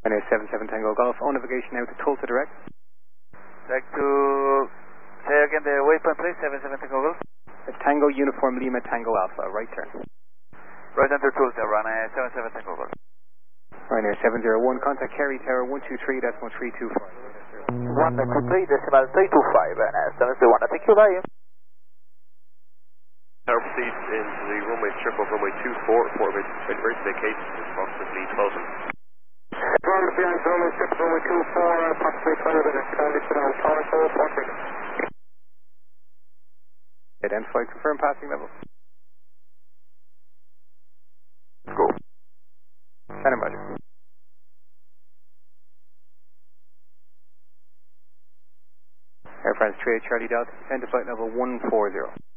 Ryanair 77 Tango Golf, on navigation now to Tulsa Direct. Like to say again the waypoint please, 77 Tango Golf. Tango Uniform Lima Tango Alpha, right turn. Right under Tulsa, Ryanair 77 Tango Golf. Ryanair 701, contact Kerry Tower 123.325. 123.325, Ryanair 701, thank you, bye. Proceed into the runway strip of runway 24, for reverse vacation, approximately 12 minutes. Runway strip, runway 24, approximately 12 minutes, conditional tower, parking. Identify, confirm passing level. Let's go. Center Roger. Air France 38 Charlie Delta, descend to flight level 140.